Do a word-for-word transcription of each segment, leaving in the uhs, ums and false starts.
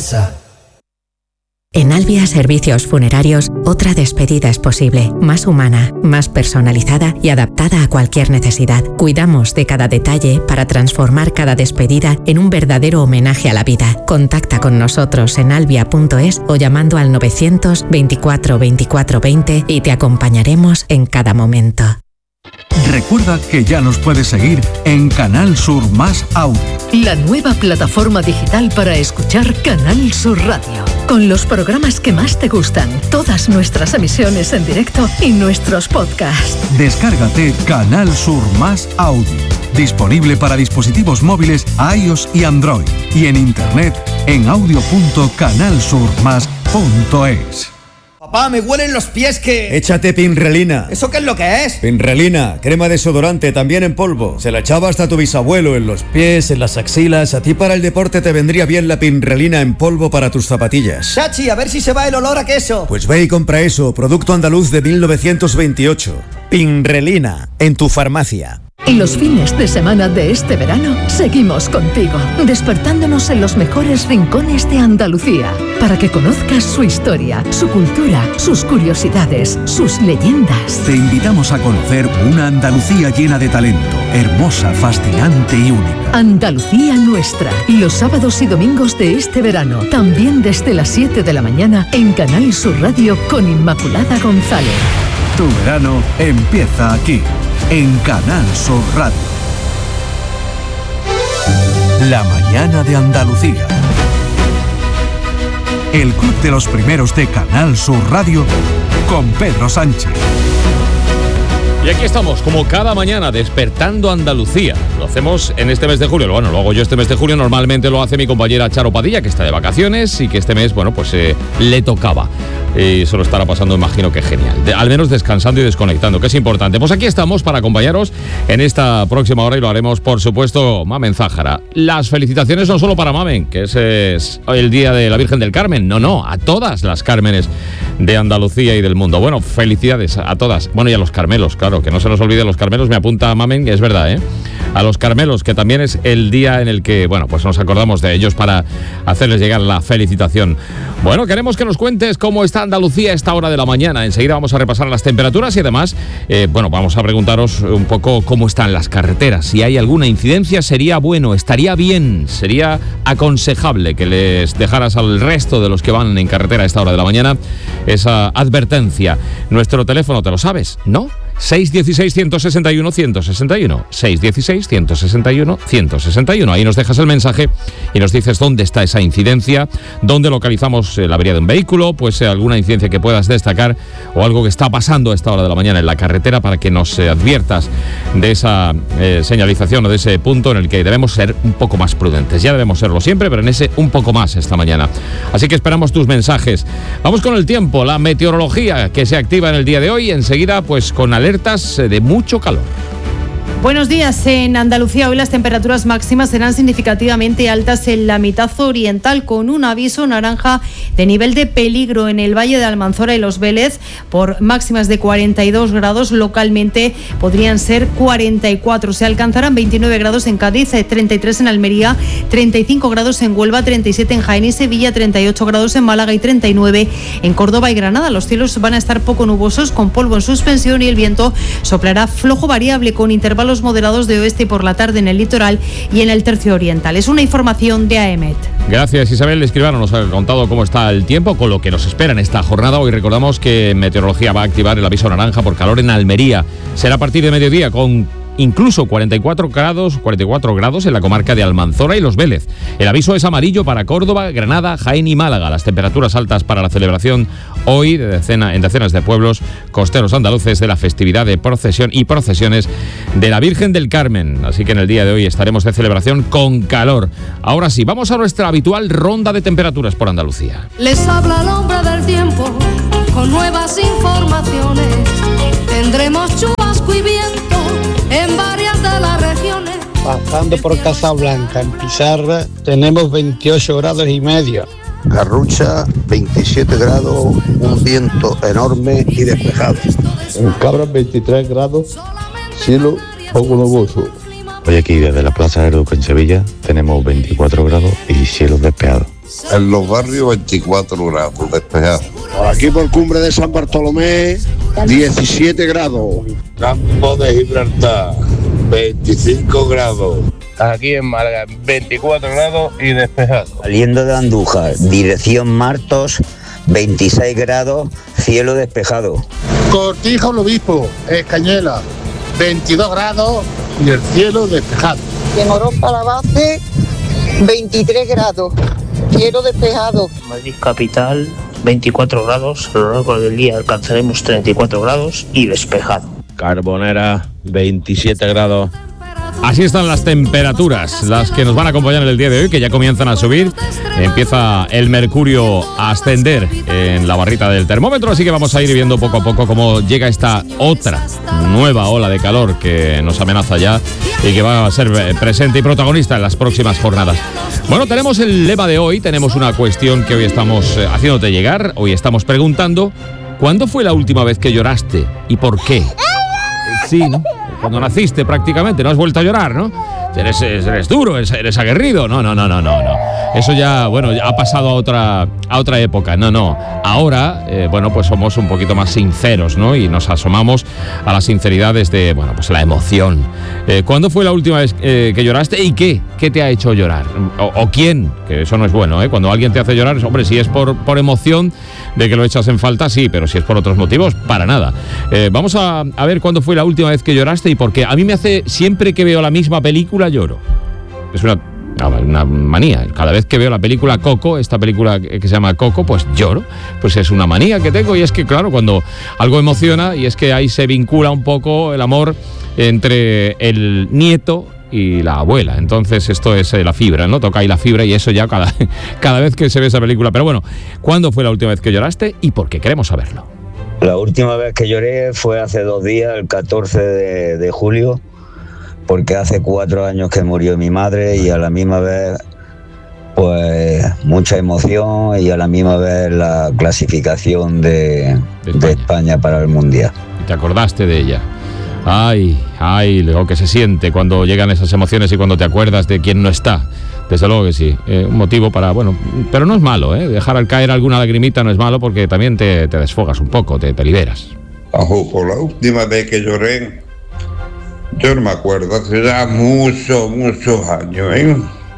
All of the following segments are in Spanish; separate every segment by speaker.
Speaker 1: piensa.
Speaker 2: En Albia Servicios Funerarios, otra despedida es posible, más humana, más personalizada y adaptada a cualquier necesidad. Cuidamos de cada detalle para transformar cada despedida en un verdadero homenaje a la vida. Contacta con nosotros en albia punto es o llamando al novecientos veinticuatro veinticuatro veinte y te acompañaremos en cada momento.
Speaker 3: Recuerda que ya nos puedes seguir en Canal Sur Más Audio,
Speaker 4: la nueva plataforma digital para escuchar Canal Sur Radio, con los programas que más te gustan, todas nuestras emisiones en directo y nuestros podcasts.
Speaker 3: Descárgate Canal Sur Más Audio, disponible para dispositivos móviles iOS y Android, y en internet en audio punto canal sur más punto es.
Speaker 5: Papá, me huelen los pies que...
Speaker 6: Échate Pinrelina.
Speaker 5: ¿Eso qué es lo que es?
Speaker 6: Pinrelina, crema desodorante, también en polvo. Se la echaba hasta tu bisabuelo, en los pies, en las axilas. A ti para el deporte te vendría bien la Pinrelina en polvo para tus zapatillas.
Speaker 5: Chachi, a ver si se va el olor a queso.
Speaker 6: Pues ve y compra eso, producto andaluz de mil novecientos veintiocho. Pinrelina, en tu farmacia.
Speaker 4: Y los fines de semana de este verano seguimos contigo, despertándonos en los mejores rincones de Andalucía, para que conozcas su historia, su cultura, sus curiosidades, sus leyendas.
Speaker 3: Te invitamos a conocer una Andalucía llena de talento, hermosa, fascinante y única.
Speaker 4: Andalucía nuestra, los sábados y domingos de este verano, también desde las siete de la mañana en Canal Sur Radio con Inmaculada González.
Speaker 3: Tu verano empieza aquí, en Canal Sur Radio. La mañana de Andalucía. El club de los primeros de Canal Sur Radio con Pedro Sánchez.
Speaker 7: Y aquí estamos, como cada mañana, despertando Andalucía. Lo hacemos en este mes de julio. Bueno, lo hago yo este mes de julio. Normalmente lo hace mi compañera Charo Padilla, que está de vacaciones y que este mes, bueno, pues eh, le tocaba. Y se lo estará pasando, imagino que genial. De, al menos descansando y desconectando, que es importante. Pues aquí estamos para acompañaros en esta próxima hora y lo haremos, por supuesto, Mamen Zájara. Las felicitaciones no solo para Mamen, que ese es el Día de la Virgen del Carmen. No, no, a todas las Cármenes de Andalucía y del mundo. Bueno, felicidades a todas. Bueno, y a los Carmelos, claro, que no se nos olvide los Carmelos. Me apunta Mamen, que es verdad, ¿eh? A los Carmelos, que también es el día en el que, bueno, pues nos acordamos de ellos para hacerles llegar la felicitación. Bueno, queremos que nos cuentes cómo está Andalucía a esta hora de la mañana. Enseguida vamos a repasar las temperaturas y además, eh, bueno, vamos a preguntaros un poco cómo están las carreteras. Si hay alguna incidencia, sería bueno, estaría bien, sería aconsejable que les dejaras al resto de los que van en carretera a esta hora de la mañana esa advertencia. Nuestro teléfono, ¿te lo sabes? ¿No? seis uno seis, uno seis uno, uno seis uno. seis uno seis, uno seis uno, uno seis uno. Ahí nos dejas el mensaje y nos dices dónde está esa incidencia, dónde localizamos la avería de un vehículo, pues eh, alguna incidencia que puedas destacar o algo que está pasando a esta hora de la mañana en la carretera para que nos eh, adviertas de esa eh, señalización o de ese punto en el que debemos ser un poco más prudentes. Ya debemos serlo siempre, pero en ese un poco más esta mañana. Así que esperamos tus mensajes. Vamos con el tiempo, la meteorología que se activa en el día de hoy. Enseguida, pues con alertas de mucho calor.
Speaker 8: Buenos días. En Andalucía hoy las temperaturas máximas serán significativamente altas en la mitad oriental, con un aviso naranja de nivel de peligro en el Valle de Almanzora y Los Vélez por máximas de cuarenta y dos grados. Localmente podrían ser cuarenta y cuatro. Se alcanzarán veintinueve grados en Cádiz, treinta y tres en Almería, treinta y cinco grados en Huelva, treinta y siete en Jaén y Sevilla, treinta y ocho grados en Málaga y treinta y nueve en Córdoba y Granada. Los cielos van a estar poco nubosos con polvo en suspensión y el viento soplará flojo variable con intervalos moderados de oeste por la tarde en el litoral y en el tercio oriental. Es una información de AEMET.
Speaker 7: Gracias, Isabel Escribano nos ha contado cómo está el tiempo, con lo que nos espera en esta jornada. Hoy recordamos que Meteorología va a activar el aviso naranja por calor en Almería. Será a partir de mediodía con incluso cuarenta y cuatro grados, cuarenta y cuatro grados en la comarca de Almanzora y Los Vélez. El aviso es amarillo para Córdoba, Granada, Jaén y Málaga. Las temperaturas altas para la celebración hoy de decena, en decenas de pueblos costeros andaluces de la festividad de procesión y procesiones de la Virgen del Carmen. Así que en el día de hoy estaremos de celebración con calor. Ahora sí, vamos a nuestra habitual ronda de temperaturas por Andalucía.
Speaker 9: Les habla el hombre del tiempo con nuevas informaciones. Tendremos chubasco y viento en varias de las regiones.
Speaker 10: Pasando por Casablanca, en Pizarra, tenemos veintiocho grados y medio.
Speaker 11: Garrucha, veintisiete grados, un viento enorme y despejado.
Speaker 12: En Cabras, veintitrés grados, cielo poco nuboso.
Speaker 13: Hoy aquí desde la Plaza del Duque en Sevilla tenemos veinticuatro grados y cielo despejado.
Speaker 11: En los barrios veinticuatro grados, despejado.
Speaker 10: Por aquí por Cumbre de San Bartolomé, diecisiete grados.
Speaker 12: Campo de Gibraltar, veinticinco grados.
Speaker 1: Aquí en Málaga, veinticuatro grados y despejado.
Speaker 13: Saliendo de Andújar, dirección Martos, veintiséis grados, cielo despejado.
Speaker 10: Cortijo el Obispo, Escañela, veintidós grados y el cielo despejado.
Speaker 14: Y en Europa la base, veintitrés grados, cielo despejado.
Speaker 15: Madrid capital, veinticuatro grados, a lo largo del día alcanzaremos treinta y cuatro grados y despejado.
Speaker 1: Carbonera, veintisiete grados.
Speaker 7: Así están las temperaturas, las que nos van a acompañar en el día de hoy, que ya comienzan a subir. Empieza el mercurio a ascender en la barrita del termómetro, así que vamos a ir viendo poco a poco cómo llega esta otra nueva ola de calor que nos amenaza ya y que va a ser presente y protagonista en las próximas jornadas. Bueno, tenemos el lema de hoy, tenemos una cuestión que hoy estamos haciéndote llegar, hoy estamos preguntando, ¿cuándo fue la última vez que lloraste y por qué? Sí, ¿no? Cuando naciste prácticamente, no has vuelto a llorar, ¿no? Eres, eres duro, eres, eres aguerrido. No, no, no, no, no, no. Eso ya, bueno, ya ha pasado a otra, a otra época. No, no. Ahora, eh, bueno, pues somos un poquito más sinceros, ¿no? Y nos asomamos a la sinceridad desde, bueno, pues la emoción. Eh, ¿Cuándo fue la última vez eh, que lloraste y qué? ¿Qué te ha hecho llorar? O, o quién, que eso no es bueno, ¿eh? Cuando alguien te hace llorar, hombre, si es por, por emoción de que lo echas en falta, sí, pero si es por otros motivos, para nada. Eh, vamos a, a ver cuándo fue la última vez que lloraste y por qué. A mí me hace, siempre que veo la misma película, lloro. Es una, una manía. Cada vez que veo la película Coco, esta película que se llama Coco, pues lloro. Pues es una manía que tengo y es que, claro, cuando algo emociona y es que ahí se vincula un poco el amor entre el nieto y la abuela. Entonces esto es eh, la fibra, ¿no? Toca ahí la fibra y eso ya cada, cada vez que se ve esa película. Pero bueno, ¿cuándo fue la última vez que lloraste y por qué? Queremos saberlo.
Speaker 13: La última vez que lloré fue hace dos días, el catorce de, de julio, porque hace cuatro años que murió mi madre y a la misma vez, pues, mucha emoción y a la misma vez la clasificación de, de, España. de España para el Mundial.
Speaker 7: ¿Y te acordaste de ella? Ay, ay, lo que se siente cuando llegan esas emociones y cuando te acuerdas de quién no está. Desde luego que sí, eh, un motivo para, bueno, pero no es malo, ¿eh? Dejar al caer alguna lagrimita no es malo porque también te, te desfogas un poco, te, te liberas.
Speaker 11: Ojo, por la última vez que lloré, yo no me acuerdo, hace ya muchos, muchos años, ¿eh?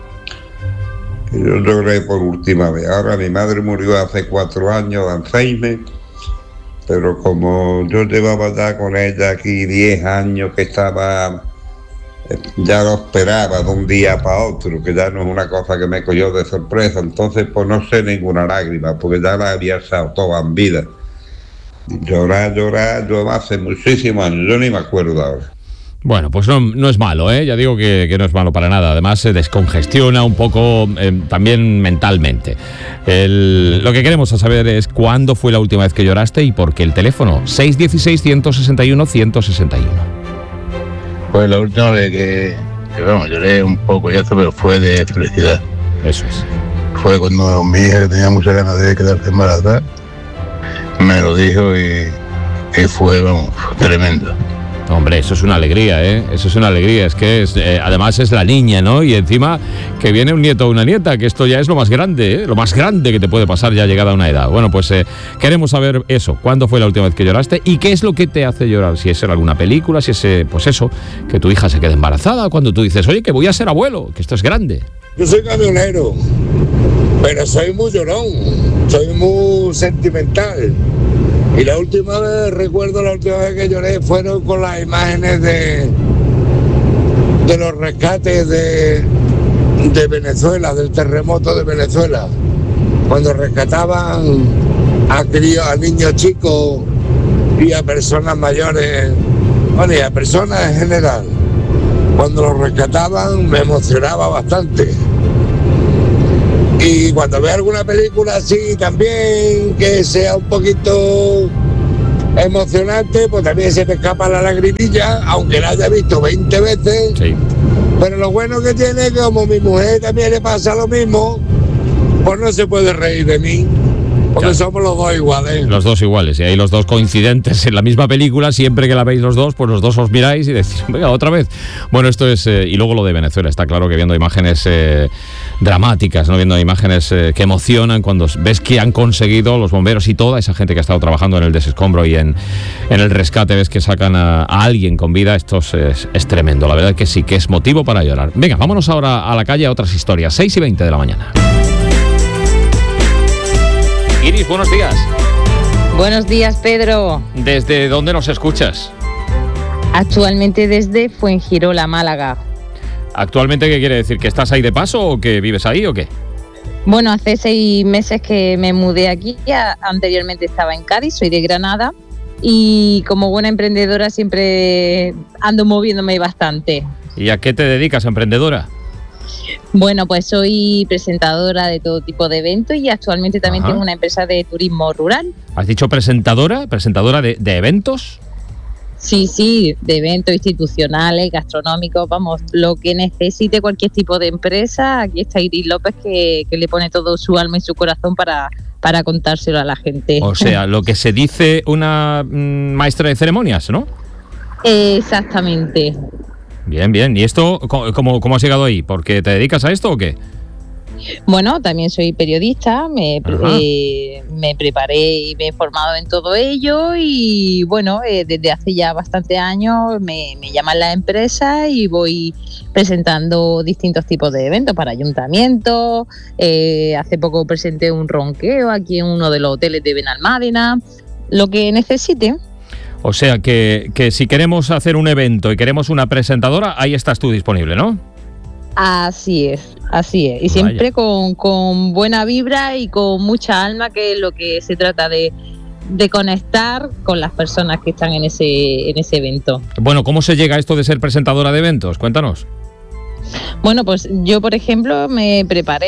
Speaker 11: Yo lloré por última vez. Ahora mi madre murió hace cuatro años de Alzheimer, pero como yo llevaba ya con ella aquí diez años que estaba, ya lo esperaba de un día para otro, que ya no es una cosa que me cogió de sorpresa, entonces pues no sé ninguna lágrima, porque ya la había echado toda en vida. Llorar, llorar, yo hace muchísimos años, yo ni me acuerdo ahora.
Speaker 7: Bueno, pues no, no es malo, ¿eh? Ya digo que, que no es malo para nada. Además, se descongestiona un poco eh, también mentalmente. El, lo que queremos saber es cuándo fue la última vez que lloraste y por qué. El teléfono seis uno seis, uno seis uno, uno seis uno.
Speaker 12: Pues la última vez que, que bueno, lloré un poco y esto, pero fue de felicidad.
Speaker 7: Eso es.
Speaker 12: Fue cuando mi hija, que tenía muchas ganas de quedarse embarazada, me lo dijo y, y fue, vamos, tremendo.
Speaker 7: Hombre, eso es una alegría, ¿eh? Eso es una alegría. Es que es, eh, además es la niña, ¿no? Y encima que viene un nieto o una nieta, que esto ya es lo más grande, ¿eh? Lo más grande que te puede pasar ya llegada a una edad. Bueno, pues eh, queremos saber eso. ¿Cuándo fue la última vez que lloraste? ¿Y qué es lo que te hace llorar? Si es en alguna película, si es, eh, pues eso, que tu hija se quede embarazada, cuando tú dices, oye, que voy a ser abuelo, que esto es grande.
Speaker 16: Yo soy camionero, pero soy muy llorón, soy muy sentimental. Y la última vez, recuerdo la última vez que lloré, fueron con las imágenes de, de los rescates de, de Venezuela, del terremoto de Venezuela. Cuando rescataban a críos, a niños chicos y a personas mayores, bueno, y a personas en general. Cuando los rescataban me emocionaba bastante. Y cuando veo alguna película así también, que sea un poquito emocionante, pues también se me escapa la lagrimilla, aunque la haya visto veinte veces.
Speaker 7: Sí.
Speaker 16: Pero lo bueno que tiene es que como mi mujer también le pasa lo mismo, pues no se puede reír de mí. Porque
Speaker 7: Claro.
Speaker 16: somos los dos iguales.
Speaker 7: Los dos iguales, y ahí los dos coincidentes en la misma película, siempre que la veis los dos, pues los dos os miráis y decís, venga, otra vez. Bueno, esto es, eh, y luego lo de Venezuela, está claro que viendo imágenes eh, dramáticas, ¿no? Viendo imágenes eh, que emocionan cuando ves que han conseguido los bomberos y toda esa gente que ha estado trabajando en el desescombro y en, en el rescate, ves que sacan a, a alguien con vida, esto es, es, es tremendo, la verdad que sí, que es motivo para llorar. Venga, vámonos ahora a la calle a otras historias, seis y veinte de la mañana. Iris, buenos días.
Speaker 17: Buenos días, Pedro.
Speaker 7: ¿Desde dónde nos escuchas?
Speaker 17: Actualmente desde Fuengirola, Málaga.
Speaker 7: ¿Actualmente qué quiere decir? ¿Que estás ahí de paso o que vives ahí o qué?
Speaker 17: Bueno, hace seis meses que me mudé aquí. Ya anteriormente estaba en Cádiz, soy de Granada. Y como buena emprendedora siempre ando moviéndome bastante.
Speaker 7: ¿Y a qué te dedicas, emprendedora?
Speaker 17: Bueno, pues soy presentadora de todo tipo de eventos y actualmente también
Speaker 7: Ajá.
Speaker 17: tengo una empresa de turismo rural.
Speaker 7: ¿Has dicho presentadora? ¿Presentadora de, de eventos?
Speaker 17: Sí, sí, de eventos institucionales, gastronómicos, vamos, lo que necesite cualquier tipo de empresa. Aquí está Iris López que, que le pone todo su alma y su corazón para, para contárselo a la gente.
Speaker 7: O sea, lo que se dice una mm, maestra de ceremonias, ¿no?
Speaker 17: Exactamente.
Speaker 7: Bien, bien. ¿Y esto cómo, cómo has llegado ahí? ¿Porque te dedicas a esto o qué?
Speaker 17: Bueno, también soy periodista, me,
Speaker 7: Ajá.
Speaker 17: eh, me preparé y me he formado en todo ello y bueno, eh, desde hace ya bastantes años me, me llaman las empresas y voy presentando distintos tipos de eventos para ayuntamientos. Eh, hace poco presenté un ronqueo aquí en uno de los hoteles de Benalmádena, lo que necesiten.
Speaker 7: O sea, que, que si queremos hacer un evento y queremos una presentadora, ahí estás tú disponible, ¿no?
Speaker 17: Así es, así es. Y siempre con, con buena vibra y con mucha alma, que es lo que se trata de, de conectar con las personas que están en ese, en ese evento.
Speaker 7: Bueno, ¿cómo se llega a esto de ser presentadora de eventos? Cuéntanos.
Speaker 17: Bueno, pues yo, por ejemplo, me preparé,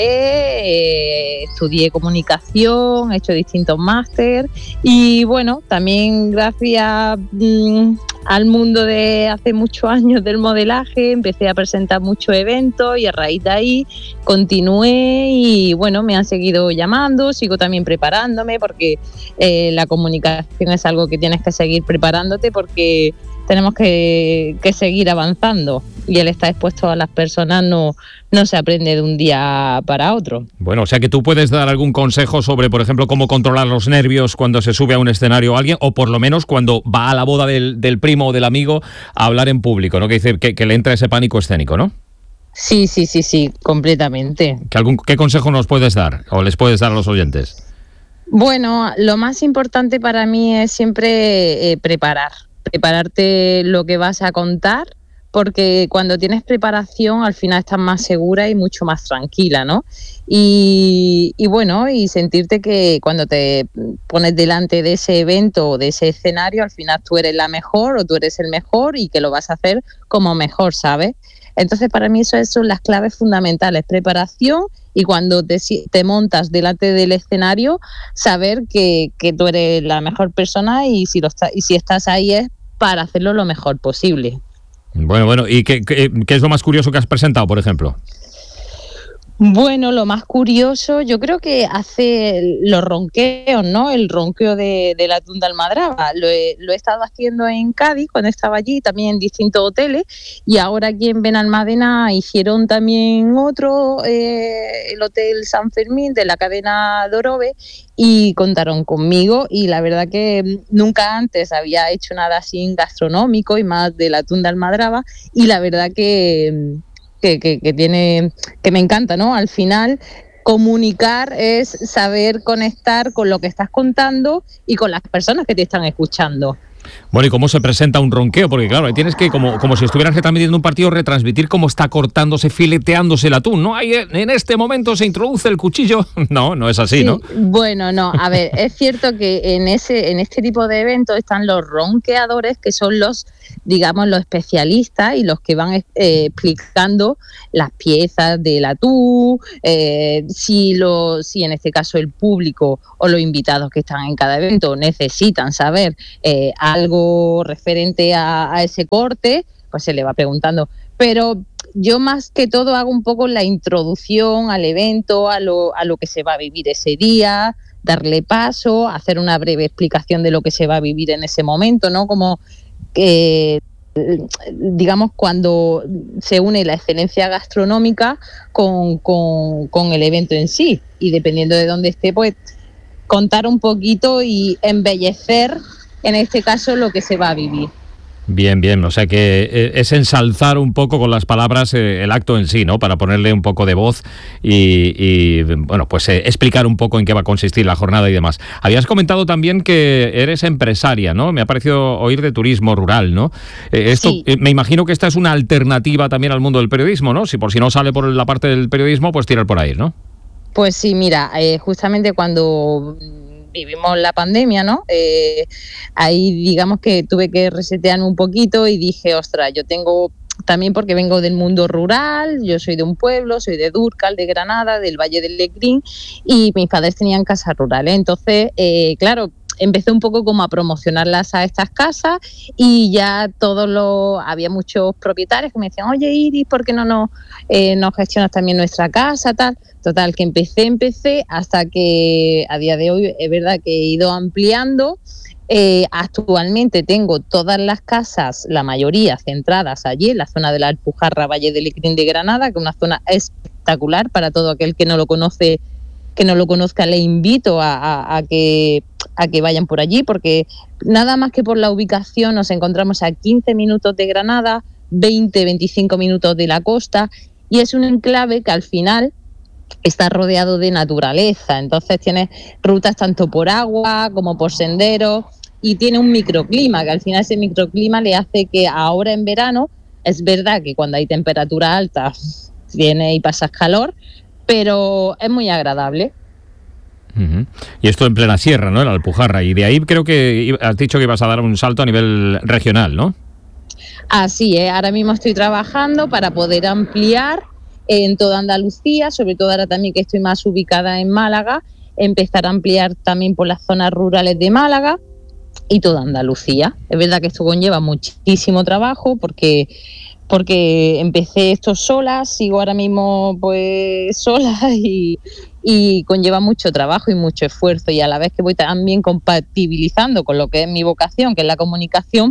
Speaker 17: eh, estudié comunicación, he hecho distintos máster y bueno, también gracias mmm, al mundo de hace muchos años del modelaje, empecé a presentar muchos eventos y a raíz de ahí continué y bueno, me han seguido llamando, sigo también preparándome porque eh, la comunicación es algo que tienes que seguir preparándote porque tenemos que, que seguir avanzando y el estar expuesto a las personas no, no se aprende de un día para otro.
Speaker 7: Bueno, o sea que tú puedes dar algún consejo sobre, por ejemplo, cómo controlar los nervios cuando se sube a un escenario alguien, o por lo menos cuando va a la boda del, del primo o del amigo a hablar en público, ¿no? Que dice que, que le entra ese pánico escénico, ¿no?
Speaker 17: Sí, sí, sí, sí, completamente.
Speaker 7: ¿Qué, algún, ¿Qué consejo nos puedes dar o les puedes dar a los oyentes?
Speaker 17: Bueno, lo más importante para mí es siempre eh, preparar, prepararte lo que vas a contar, porque cuando tienes preparación al final estás más segura y mucho más tranquila, ¿no? Y, y bueno, y sentirte que cuando te pones delante de ese evento o de ese escenario, al final tú eres la mejor o tú eres el mejor y que lo vas a hacer como mejor, ¿sabes? Entonces para mí eso son las claves fundamentales, preparación y cuando te, te montas delante del escenario, saber que, que tú eres la mejor persona y si, lo está, y si estás ahí es para hacerlo lo mejor posible.
Speaker 7: Bueno, bueno, ¿y qué, qué, qué es lo más curioso que has presentado, por ejemplo?
Speaker 17: Bueno, lo más curioso, yo creo que hace los ronqueos, ¿no? El ronqueo de, de la atún de Almadraba. Lo he, lo he estado haciendo en Cádiz cuando estaba allí, también en distintos hoteles, y ahora aquí en Benalmádena hicieron también otro, eh, el Hotel San Fermín de la cadena Dorobe, y contaron conmigo, y la verdad que nunca antes había hecho nada así gastronómico y más del atún de Almadraba, y la verdad que... Que, que, que tiene, que me encanta, ¿no? Al final, comunicar es saber conectar con lo que estás contando y con las personas que te están escuchando.
Speaker 7: Bueno, ¿y cómo se presenta un ronqueo? Porque claro, tienes que, como, como si estuvieras retransmitiendo un partido, retransmitir cómo está cortándose, fileteándose el atún, ¿no? Ahí en este momento se introduce el cuchillo. No, no es así, sí, ¿no?
Speaker 17: Bueno, no, a ver, es cierto que en ese, en este tipo de eventos están los ronqueadores, que son los, digamos, los especialistas y los que van eh, explicando las piezas del atún, eh, si, lo, si en este caso el público o los invitados que están en cada evento necesitan saber eh, algo referente a, a ese corte, pues se le va preguntando. Pero yo más que todo hago un poco la introducción al evento, a lo, a lo que se va a vivir ese día, darle paso, hacer una breve explicación de lo que se va a vivir en ese momento, ¿no? Como que, digamos, cuando se une la excelencia gastronómica con, con, con el evento en sí, y dependiendo de dónde esté, pues contar un poquito y embellecer, en este caso, lo que se va a vivir.
Speaker 7: Bien, bien, o sea que eh, es ensalzar un poco con las palabras eh, el acto en sí, ¿no? Para ponerle un poco de voz y, y bueno, pues eh, explicar un poco en qué va a consistir la jornada y demás. Habías comentado también que eres empresaria, ¿no? Me ha parecido oír de turismo rural, ¿no? Eh, esto, sí. eh, me imagino que esta es una alternativa también al mundo del periodismo, ¿no? Si por si no sale por la parte del periodismo, pues tirar por ahí, ¿no?
Speaker 17: Pues sí, mira, eh, justamente cuando vivimos la pandemia, ¿no? Eh, ahí digamos que tuve que resetearme un poquito y dije, ostras, yo tengo, también porque vengo del mundo rural, yo soy de un pueblo, soy de Dúrcal, de Granada, del Valle del Lecrín, y mis padres tenían casas rurales. Entonces, eh, claro, empecé un poco como a promocionarlas a estas casas y ya todos los, había muchos propietarios que me decían, oye Iris, ¿por qué no nos, eh, nos gestionas también nuestra casa, tal? Total, que empecé, empecé, hasta que a día de hoy es verdad que he ido ampliando. Eh, actualmente tengo todas las casas, la mayoría centradas allí, en la zona de la Alpujarra, Valle del Lecrín de Granada, que es una zona espectacular para todo aquel que no lo conoce, que no lo conozca, le invito a, a, a que a que vayan por allí, porque nada más que por la ubicación nos encontramos a quince minutos de Granada, veinte, veinticinco minutos de la costa, y es un enclave que al final está rodeado de naturaleza, entonces tiene rutas tanto por agua como por senderos y tiene un microclima, que al final ese microclima le hace que ahora en verano, es verdad que cuando hay temperatura alta viene y pasas calor, pero es muy agradable.
Speaker 7: Uh-huh. Y esto en plena sierra, ¿no? En la Alpujarra, y de ahí creo que has dicho que ibas a dar un salto a nivel regional, ¿no?
Speaker 17: Así es, ahora mismo estoy trabajando para poder ampliar en toda Andalucía, sobre todo ahora también que estoy más ubicada en Málaga, empezar a ampliar también por las zonas rurales de Málaga y toda Andalucía. Es verdad que esto conlleva muchísimo trabajo porque porque empecé esto sola, sigo ahora mismo pues sola y, y conlleva mucho trabajo y mucho esfuerzo, y a la vez que voy también compatibilizando con lo que es mi vocación, que es la comunicación,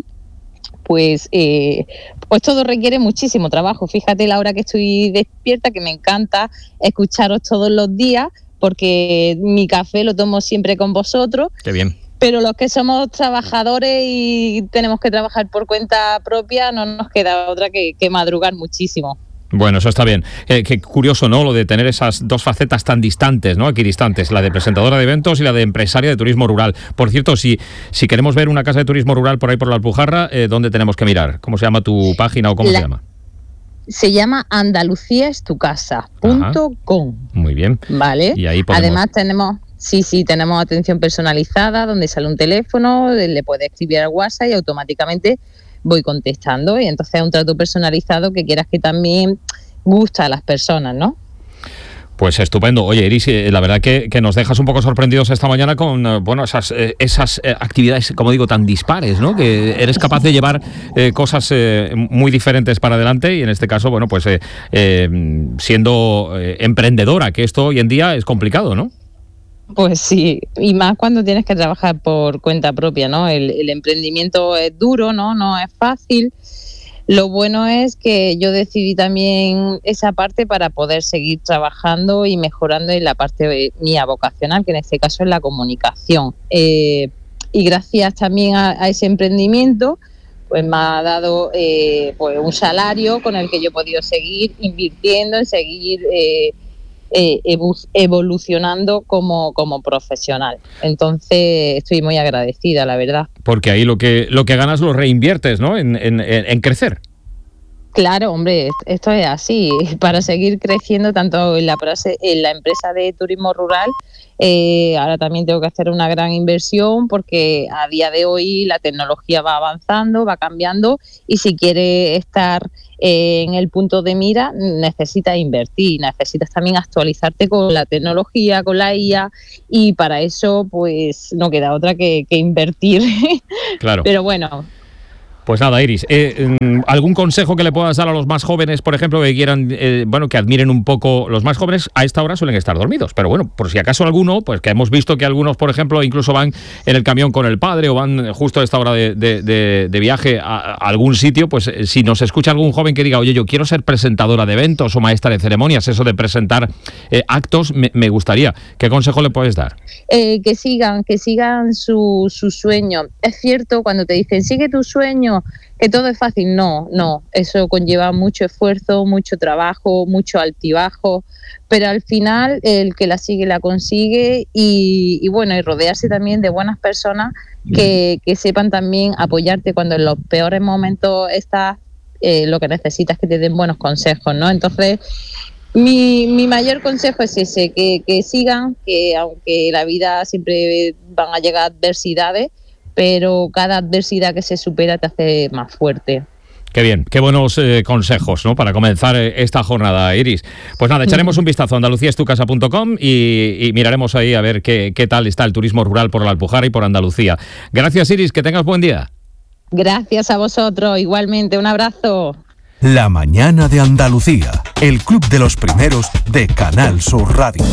Speaker 17: pues eh, pues todo requiere muchísimo trabajo. Fíjate la hora que estoy despierta, que me encanta escucharos todos los días, porque mi café lo tomo siempre con vosotros.
Speaker 7: Qué bien.
Speaker 17: Pero los que somos trabajadores y tenemos que trabajar por cuenta propia, no nos queda otra que, que madrugar muchísimo.
Speaker 7: Bueno, eso está bien. Eh, qué curioso, ¿no? Lo de tener esas dos facetas tan distantes, ¿no? Equidistantes, la de presentadora de eventos y la de empresaria de turismo rural. Por cierto, si, si queremos ver una casa de turismo rural por ahí por la Alpujarra, eh, ¿dónde tenemos que mirar? ¿Cómo se llama tu página o cómo la, se llama?
Speaker 17: Se llama andalucía es tu casa punto com.
Speaker 7: Muy bien.
Speaker 17: Vale.
Speaker 7: Y ahí podemos...
Speaker 17: Además tenemos... Sí, sí, tenemos atención personalizada, donde sale un teléfono, le puede escribir al WhatsApp y automáticamente voy contestando. Y entonces es un trato personalizado que quieras que también gusta a las personas, ¿no?
Speaker 7: Pues estupendo. Oye, Iris, la verdad que, que nos dejas un poco sorprendidos esta mañana con bueno esas, eh, esas eh, actividades, como digo, tan dispares, ¿no? Que eres capaz de llevar eh, cosas eh, muy diferentes para adelante y en este caso, bueno, pues eh, eh, siendo eh, emprendedora, que esto hoy en día es complicado, ¿no?
Speaker 17: Pues sí, y más cuando tienes que trabajar por cuenta propia, ¿no? El, el emprendimiento es duro, ¿no? No es fácil. Lo bueno es que yo decidí también esa parte para poder seguir trabajando y mejorando en la parte mía vocacional, que en este caso es la comunicación. Eh, y gracias también a, a ese emprendimiento, pues me ha dado eh, pues un salario con el que yo he podido seguir invirtiendo, en seguir... Eh, Eh, evolucionando como, como profesional. Entonces estoy muy agradecida, la verdad.
Speaker 7: Porque ahí lo que lo que ganas lo reinviertes, ¿no? En, en, en crecer.
Speaker 17: Claro, hombre, esto es así. Para seguir creciendo tanto en la, en la empresa de turismo rural, eh, ahora también tengo que hacer una gran inversión porque a día de hoy la tecnología va avanzando, va cambiando y si quieres estar eh, en el punto de mira necesitas invertir, necesitas también actualizarte con la tecnología, con la I A y para eso pues no queda otra que, que invertir.
Speaker 7: Claro.
Speaker 17: Pero bueno...
Speaker 7: Pues nada, Iris, eh, ¿algún consejo que le puedas dar a los más jóvenes, por ejemplo, que quieran, eh, bueno, que admiren un poco? Los más jóvenes a esta hora suelen estar dormidos, pero bueno, por si acaso alguno, pues que hemos visto que algunos, por ejemplo, incluso van en el camión con el padre o van justo a esta hora de, de, de, de viaje a, a algún sitio, pues eh, si nos escucha algún joven que diga, oye, yo quiero ser presentadora de eventos o maestra de ceremonias, eso de presentar eh, actos, me, me gustaría. ¿Qué consejo le puedes dar?
Speaker 17: Eh, que sigan, que sigan su, su sueño. Es cierto cuando te dicen, sigue tu sueño, que todo es fácil. No, no, eso conlleva mucho esfuerzo, mucho trabajo, mucho altibajo, pero al final el que la sigue la consigue y, y bueno, y rodearse también de buenas personas que, que sepan también apoyarte cuando en los peores momentos estás, eh, lo que necesitas que te den buenos consejos, ¿no? Entonces, mi, mi mayor consejo es ese, que, que sigan, que aunque la vida siempre van a llegar adversidades, pero cada adversidad que se supera te hace más fuerte.
Speaker 7: Qué bien, qué buenos eh, consejos, ¿no? Para comenzar eh, esta jornada, Iris. Pues nada, echaremos un vistazo a andalucía es tu casa punto com y, y miraremos ahí a ver qué, qué tal está el turismo rural por la Alpujarra y por Andalucía. Gracias, Iris, que tengas buen día.
Speaker 17: Gracias a vosotros, igualmente, un abrazo.
Speaker 3: La mañana de Andalucía, el club de los primeros de Canal Sur Radio.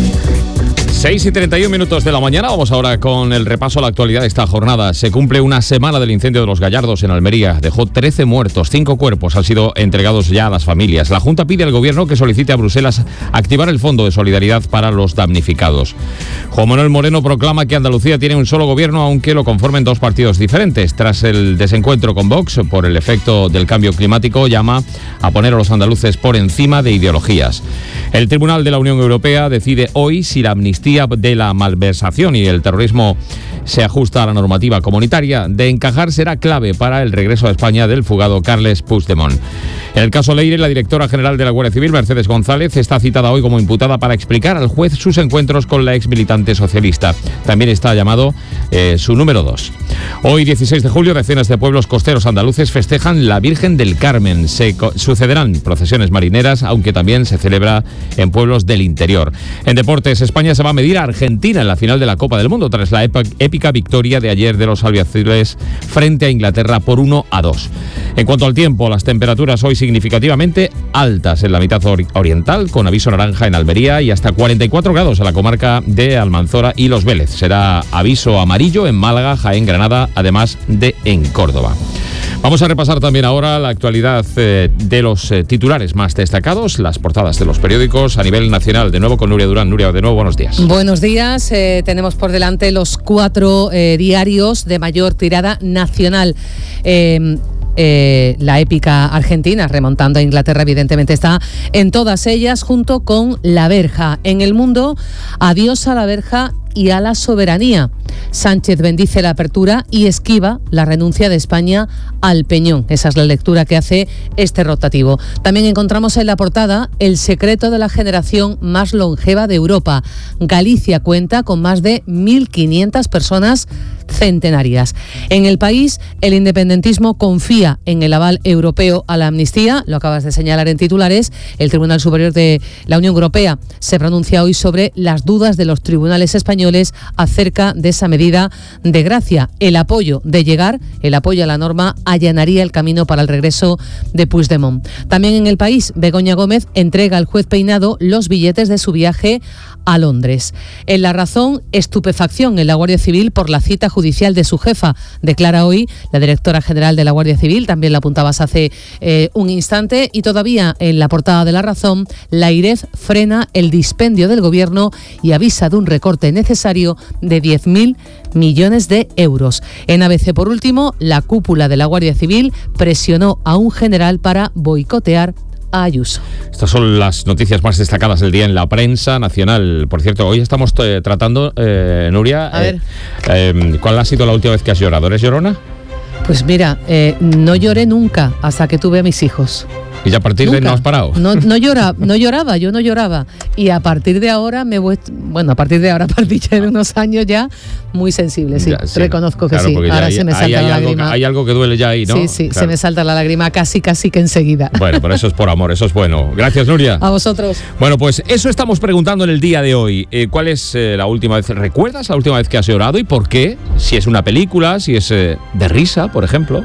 Speaker 7: seis y treinta y un minutos de la mañana, vamos ahora con el repaso a la actualidad de esta jornada. Se cumple una semana del incendio de Los Gallardos en Almería. Dejó trece muertos, cinco cuerpos han sido entregados ya a las familias. La Junta pide al Gobierno que solicite a Bruselas activar el Fondo de Solidaridad para los damnificados. Juan Manuel Moreno proclama que Andalucía tiene un solo gobierno, aunque lo conformen dos partidos diferentes. Tras el desencuentro con Vox por el efecto del cambio climático, llama a poner a los andaluces por encima de ideologías. El Tribunal de la Unión Europea decide hoy si la amnistía de la malversación y el terrorismo se ajusta a la normativa comunitaria. De encajar, será clave para el regreso a España del fugado Carles Puigdemont. En el caso Leire, la directora general de la Guardia Civil, Mercedes González, está citada hoy como imputada para explicar al juez sus encuentros con la ex militante socialista. También está llamado eh, su número dos. Hoy, dieciséis de julio, decenas de pueblos costeros andaluces festejan la Virgen del Carmen. Se co- sucederán procesiones marineras, aunque también se celebra en pueblos del interior. En deportes, España se va a medir a Argentina en la final de la Copa del Mundo tras la épica victoria de ayer de los albiazules frente a Inglaterra por uno a dos. En cuanto al tiempo, las temperaturas hoy significativamente altas en la mitad or- oriental, con aviso naranja en Almería y hasta cuarenta y cuatro grados en la comarca de Almanzora y Los Vélez. Será aviso amarillo en Málaga, Jaén, Granada, además de en Córdoba. Vamos a repasar también ahora la actualidad eh, de los eh, titulares más destacados, las portadas de los periódicos a nivel nacional. De nuevo con Nuria Durán. Nuria, de nuevo, buenos días.
Speaker 18: Buenos días. Eh, tenemos por delante los cuatro eh, diarios de mayor tirada nacional. Eh, Eh, la épica argentina, remontando a Inglaterra, evidentemente está en todas ellas, junto con La Verja. En El Mundo, adiós a la verja y a la soberanía. Sánchez bendice la apertura y esquiva la renuncia de España al Peñón. Esa es la lectura que hace este rotativo. También encontramos en la portada el secreto de la generación más longeva de Europa. Galicia cuenta con más de mil quinientas personas centenarias. En El País, el independentismo confía en el aval europeo a la amnistía. Lo acabas de señalar en titulares. El Tribunal Superior de la Unión Europea se pronuncia hoy sobre las dudas de los tribunales españoles acerca de esa medida de gracia. El apoyo de llegar, el apoyo a la norma, allanaría el camino para el regreso de Puigdemont. También en El País, Begoña Gómez entrega al juez Peinado los billetes de su viaje a Londres. En La Razón, estupefacción en la Guardia Civil por la cita judicial de su jefa. Declara hoy la directora general de la Guardia Civil, también la apuntabas hace eh, un instante, y todavía en la portada de La Razón, la AIREF frena el dispendio del gobierno y avisa de un recorte necesario de diez mil millones de euros. En A B C, por último, la cúpula de la Guardia Civil presionó a un general para boicotear a Ayuso.
Speaker 7: Estas son las noticias más destacadas del día en la prensa nacional. Por cierto, hoy estamos eh, tratando, eh, Nuria,
Speaker 18: a ver.
Speaker 7: Eh, eh, ¿cuál ha sido la última vez que has llorado? ¿Eres llorona?
Speaker 18: Pues mira, eh, no lloré nunca hasta que tuve a mis hijos.
Speaker 7: ¿Y ya a partir
Speaker 18: Nunca.
Speaker 7: de ahí no has parado?
Speaker 18: No, no, llora, no lloraba, yo no lloraba. Y a partir de ahora me voy, bueno, a partir de ahora, a partir de unos años ya, muy sensible, sí.
Speaker 7: Ya, sí.
Speaker 18: Reconozco que
Speaker 7: Claro,
Speaker 18: sí.
Speaker 7: porque ya
Speaker 18: Ahora
Speaker 7: hay-
Speaker 18: se me
Speaker 7: ahí
Speaker 18: salta
Speaker 7: hay
Speaker 18: la
Speaker 7: algo que-
Speaker 18: lágrima.
Speaker 7: hay algo que duele ya ahí, ¿no?
Speaker 18: Sí, sí,
Speaker 7: Claro.
Speaker 18: se me salta la lágrima casi, casi que enseguida.
Speaker 7: Bueno, pero eso es por amor, eso es bueno. Gracias, Nuria.
Speaker 18: A vosotros.
Speaker 7: Bueno, pues eso estamos preguntando en el día de hoy. Eh, ¿Cuál es eh, la última vez? ¿Recuerdas la última vez que has llorado y por qué? Si es una película, si es eh, de risa, por ejemplo.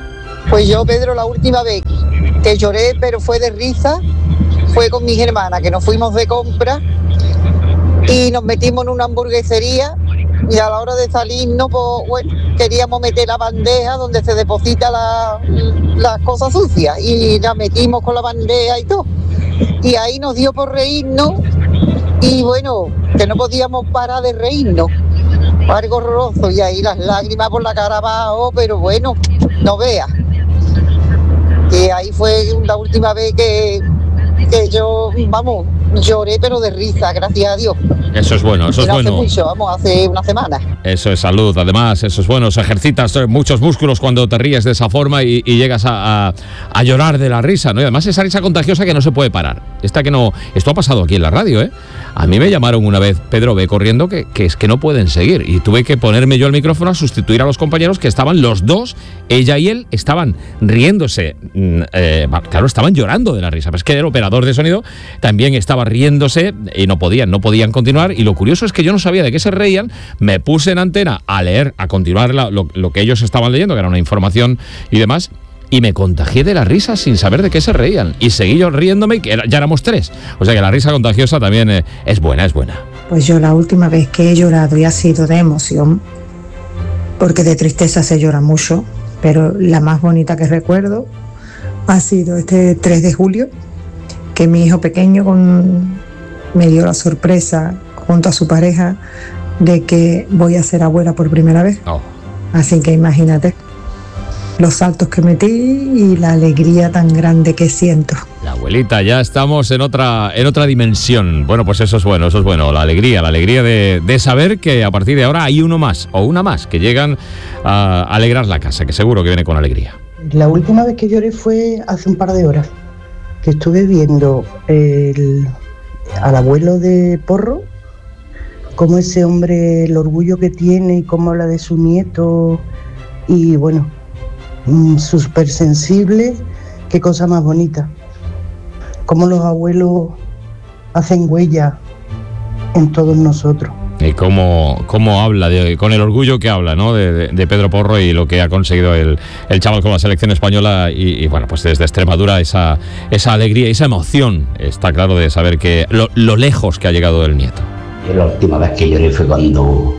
Speaker 14: Pues yo, Pedro, la última vez que lloré, pero fue de risa, fue con mis hermanas, que nos fuimos de compra y nos metimos en una hamburguesería y a la hora de salirnos, pues, bueno, queríamos meter la bandeja donde se deposita la, las cosas sucias y la metimos con la bandeja y todo. Y ahí nos dio por reírnos y bueno, que no podíamos parar de reírnos. Algo horroroso y ahí las lágrimas por la cara abajo, pero bueno, no veas. Que ahí fue la última vez que, que yo, vamos, lloré pero de risa, gracias a Dios.
Speaker 7: Eso es bueno, eso es
Speaker 14: Pero
Speaker 7: bueno.
Speaker 14: hace mucho, vamos, hace una semana.
Speaker 7: Eso es salud, además, eso es bueno. Se ejercitas muchos músculos cuando te ríes de esa forma y, y llegas a, a, a llorar de la risa, ¿no? Y además esa risa contagiosa que no se puede parar. Esta que no. Esto ha pasado aquí en la radio, ¿eh? A mí me llamaron una vez, Pedro, ve corriendo, que, que es que no pueden seguir. Y tuve que ponerme yo el micrófono a sustituir a los compañeros que estaban los dos, ella y él, estaban riéndose. Eh, claro, estaban llorando de la risa. Pero es que el operador de sonido también estaba riéndose y no podían, no podían continuar. Y lo curioso es que yo no sabía de qué se reían. Me puse en antena a leer, a continuar la, lo, lo que ellos estaban leyendo, que era una información y demás. Y me contagié de la risa sin saber de qué se reían. Y seguí yo riéndome, que era, ya éramos tres. O sea que la risa contagiosa también eh, es buena, es buena.
Speaker 19: Pues yo la última vez que he llorado y ha sido de emoción, porque de tristeza se llora mucho, pero la más bonita que recuerdo ha sido este tres de julio, que mi hijo pequeño con, me dio la sorpresa junto a su pareja de que voy a ser abuela por primera vez. Oh. Así que imagínate los saltos que metí y la alegría tan grande que siento.
Speaker 7: La abuelita, ya estamos en otra en otra dimensión. Bueno, pues eso es bueno, eso es bueno. La alegría, la alegría de, de saber que a partir de ahora hay uno más o una más que llegan a alegrar la casa, que seguro que viene con alegría.
Speaker 20: La última vez que lloré fue hace un par de horas, que estuve viendo el, al abuelo de Porro, cómo ese hombre, el orgullo que tiene y cómo habla de su nieto y bueno, súper sensible, qué cosa más bonita. Cómo los abuelos hacen huella en todos nosotros.
Speaker 7: Y cómo, cómo habla, de, con el orgullo que habla, ¿no? De, de, de Pedro Porro y lo que ha conseguido el, el chaval con la selección española y, y bueno, pues desde Extremadura esa, esa alegría y esa emoción, está claro, de saber que lo, lo lejos que ha llegado el nieto.
Speaker 21: Yo la última vez que lloré fue cuando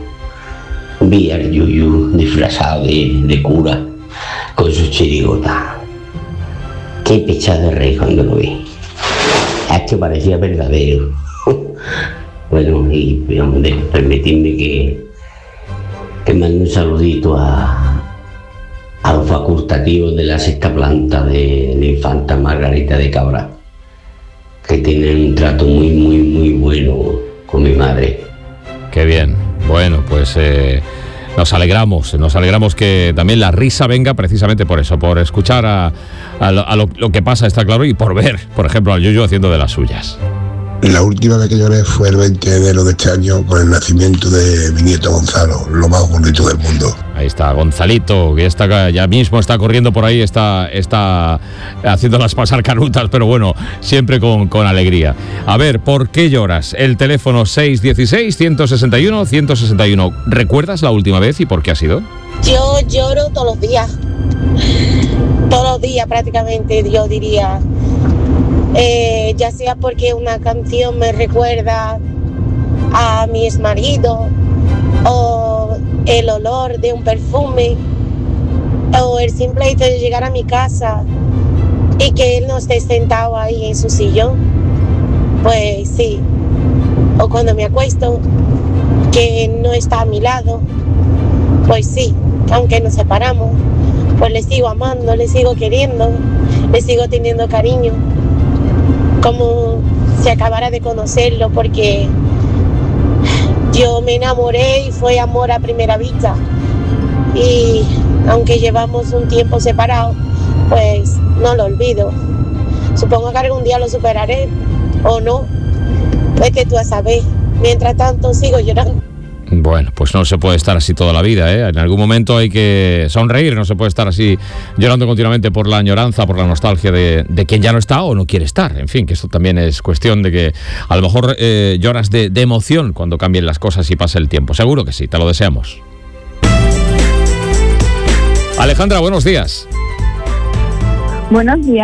Speaker 21: vi al Yuyu disfrazado de, de cura con su chirigota. Qué pecha de rey cuando lo vi. Es que parecía verdadero. Bueno, y permitidme que, que mande un saludito a, a los facultativos de la sexta planta de la infanta Margarita de Cabra, que tienen un trato muy, muy, muy bueno con mi madre.
Speaker 7: Qué bien. Bueno, pues eh, nos alegramos, nos alegramos que también la risa venga precisamente por eso, por escuchar a, a, lo, a lo, lo que pasa, está claro, y por ver, por ejemplo, al Yuyu haciendo de las suyas.
Speaker 12: La última vez que lloré fue el veinte de enero de este año con el nacimiento de mi nieto Gonzalo, lo más bonito del mundo.
Speaker 7: Ahí está, Gonzalito, que está, ya mismo está corriendo por ahí, está, está haciéndolas pasar canutas, pero bueno, siempre con, con alegría. A ver, ¿por qué lloras? El teléfono seis uno seis, uno seis uno, uno seis uno. ¿Recuerdas la última vez y por qué ha sido?
Speaker 22: Yo lloro todos los días, todos los días prácticamente, yo diría. Eh, ya sea porque una canción me recuerda a mi exmarido, o el olor de un perfume, o el simple hecho de llegar a mi casa y que él no esté sentado ahí en su sillón, pues sí. O cuando me acuesto, que no está a mi lado, pues sí, aunque nos separamos, pues le sigo amando, le sigo queriendo, le sigo teniendo cariño, como si acabara de conocerlo, porque yo me enamoré y fue amor a primera vista, y aunque llevamos un tiempo separados, pues no lo olvido. Supongo que algún día lo superaré o no, vete tú a saber. Mientras tanto sigo llorando.
Speaker 7: Bueno, pues no se puede estar así toda la vida, ¿eh? En algún momento hay que sonreír, no se puede estar así llorando continuamente por la añoranza, por la nostalgia de, de quien ya no está o no quiere estar. En fin, que esto también es cuestión de que a lo mejor eh, lloras de, de emoción cuando cambien las cosas y pase el tiempo. Seguro que sí, te lo deseamos. Alejandra, buenos días.
Speaker 2: Buenos días.